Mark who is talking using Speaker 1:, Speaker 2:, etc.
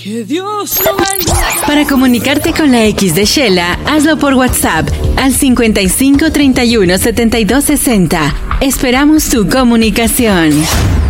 Speaker 1: Que Dios lo bendiga.
Speaker 2: Para comunicarte con la X de Shela, hazlo por WhatsApp al 55 31 72 60. Esperamos tu comunicación.